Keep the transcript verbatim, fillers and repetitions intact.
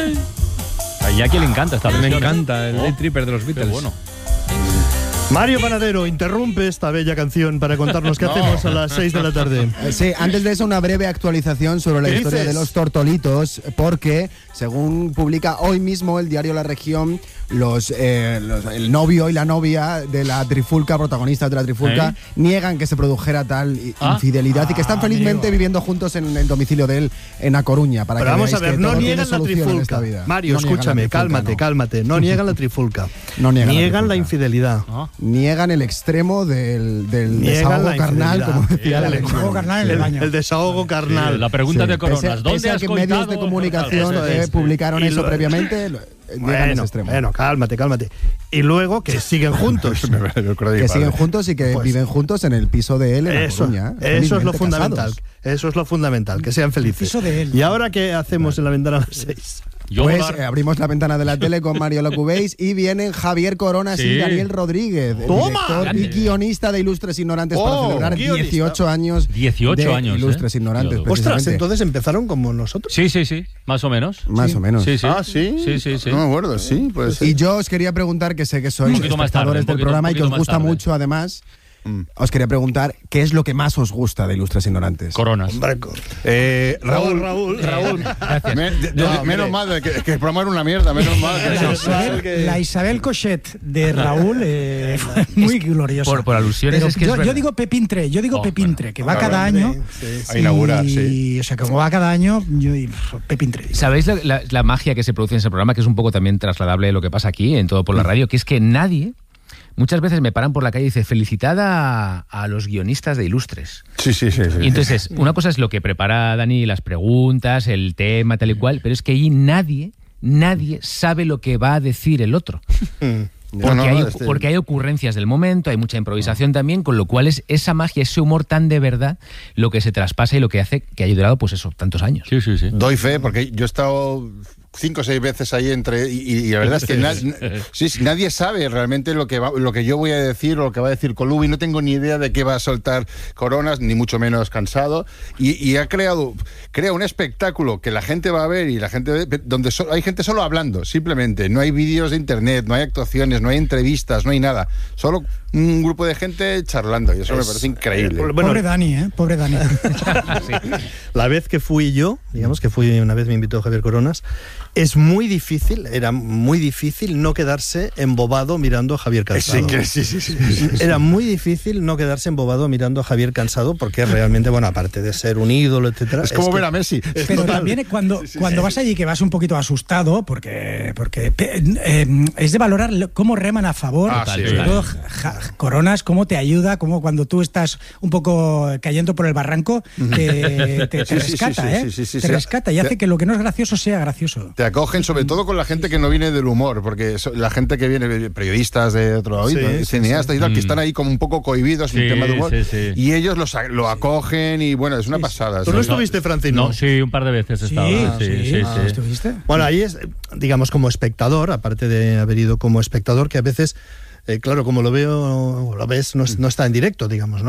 A Iñaki le encanta esta versión. Me encanta el Oh, Day Tripper de los Beatles. Qué bueno. Mario Panadero interrumpe esta bella canción para contarnos qué hacemos a las seis de la tarde. Sí, antes de eso una breve actualización sobre la ¿Qué historia dices? de los tortolitos, porque según publica hoy mismo el diario La Región, los, eh, los- el novio y la novia de la trifulca, protagonistas de la trifulca, ¿Eh? niegan que se produjera tal i- Ah. infidelidad y que están Ah, felizmente amigo. viviendo juntos en el domicilio de él en A Coruña. Para Pero que vamos a veáis ver, que no todo tiene niegan la solución en esta trifulca. vida. Mario, No niegan la escúchame, trifulca, cálmate, no. cálmate. No niegan la trifulca. No niegan la Niegan la trifulca. infidelidad. Ah. Niegan el extremo del, del Niegan desahogo la carnal, infidelidad. como decía la El Legión. desahogo carnal en el baño. El desahogo carnal. Sí, la pregunta Sí, de Coronas. pese- ¿Dónde pese a has que medios de coitado? comunicación Eso eh, es. publicaron Y eso lo- previamente, lo- llegan a ese Bueno, extremo. bueno, cálmate, cálmate. Y luego que siguen juntos. Que siguen juntos y que Pues- viven juntos en el piso de él en La Eso, Coruña. eso es lo felizmente fundamental. casados. Eso es lo fundamental, que sean felices. piso de él. ¿Y ahora qué hacemos en la ventana a las seis? Yo Pues volar- eh, abrimos la ventana de la tele con Mario Locubéis y vienen Javier Coronas Sí. y Daniel Rodríguez, ¡Toma! director y Grande. guionista de Ilustres Ignorantes, Oh, para celebrar guionista. dieciocho años dieciocho de años, Ilustres ¿eh? Ignorantes. Ostras, Ostras, precisamente. entonces empezaron como nosotros. Sí, sí, sí. Más o menos. Más o menos. Sí, sí. Ah, ¿sí? Sí, sí, sí. No me acuerdo, sí, pues Y yo os quería preguntar, que sé que sois Un poquito más tarde, espectadores un del poquito- programa un y que poquito os más gusta tarde. mucho, además, Mm. os quería preguntar qué es lo que más os gusta de Ilustres Ignorantes. Coronas. Hombre, co- Eh, Raúl, Raúl, Raúl. me- de- de- No, menos hombre. mal de que, que el programa era una mierda, menos mal. que La eso- Isabel, que- la Isabel Cochet de Raúl eh, fue muy gloriosa. por- por alusiones Pero es que yo, es yo verdad. digo Pepintre, yo digo Oh, Pepintre, que va claro, cada hombre, año. sí, sí. A inaugurar, y, sí. O sea, como va cada año, yo y, pff, Pepintre. ¿Sabéis la, la- la magia que se produce en ese programa, que es un poco también trasladable a lo que pasa aquí, en Todo por la Radio, que es que nadie, muchas veces me paran por la calle y dicen, felicitad a, a los guionistas de Ilustres. Sí, sí, sí. sí. Y entonces, una cosa es lo que prepara Dani, las preguntas, el tema, tal y cual, pero es que ahí nadie, nadie sabe lo que va a decir el otro. No, Porque, no, hay, este- porque hay ocurrencias del momento, hay mucha improvisación también, con lo cual es esa magia, ese humor tan de verdad, lo que se traspasa y lo que hace que haya durado, pues eso, tantos años. Sí, sí, sí. Doy fe, porque yo he estado cinco o seis veces ahí entre y, y la verdad es que na- sí, sí, nadie sabe realmente lo que va, lo que yo voy a decir o lo que va a decir Colubi. No tengo ni idea de qué va a soltar Coronas, ni mucho menos Cansado, y, y ha creado crea un espectáculo que la gente va a ver y la gente ve, donde so- hay gente solo hablando, simplemente. No hay vídeos de internet, no hay actuaciones, no hay entrevistas, no hay nada, solo un grupo de gente charlando, y eso me parece increíble. Bueno, Pobre Dani, ¿eh? Pobre Dani. la vez que fui yo, digamos que fui una vez me invitó Javier Coronas, es muy difícil, era muy difícil no quedarse embobado mirando a Javier Cansado. Sí, que- sí, sí, sí, sí, sí. Era muy difícil no quedarse embobado mirando a Javier Cansado, porque realmente, bueno, aparte de ser un ídolo, etcétera. Es como que- ver a Messi. Pero también cuando, cuando vas allí que vas un poquito asustado, porque, porque pe- eh, es de valorar lo- cómo reman a favor, Ah, sobre sí, todo ja- ja- Coronas, cómo te ayuda, cómo cuando tú estás un poco cayendo por el barranco, te, te- te Sí, sí, sí, rescata, sí, ¿eh? sí, sí, sí, te sí. rescata y hace que lo que no es gracioso sea gracioso. Te acogen sobre todo con la gente que no viene del humor, porque so- la gente que viene, periodistas de otro Sí, oído, sí, cineastas y tal, que están ahí como un poco cohibidos en Sí, tema de humor, sí, sí. y ellos los, a- lo acogen y bueno, es una pasada. ¿Tú no estuviste, Francino? No, sí, un par de veces he Sí, estado. Sí, sí, sí, ah, sí. ¿estuviste? Bueno, ahí es, digamos, como espectador, aparte de haber ido como espectador, que a veces, eh, claro, como lo veo, lo ves, no, es- no está en directo, digamos, ¿no?